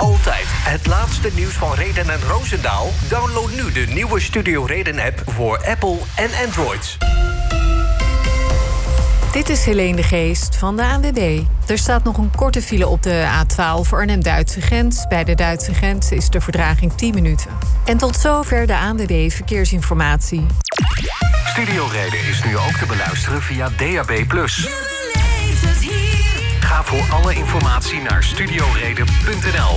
altijd het laatste nieuws van Reden en Roosendaal? Download nu de nieuwe Studio Reden-app voor Apple en Android. Dit is Helene de Geest van de ANWB. Er staat nog een korte file op de A12 Arnhem-Duitse grens. Bij de Duitse grens is de vertraging 10 minuten. En tot zover de ANWB Verkeersinformatie. Studio Reden is nu ook te beluisteren via DAB+. Ga voor alle informatie naar studioreden.nl.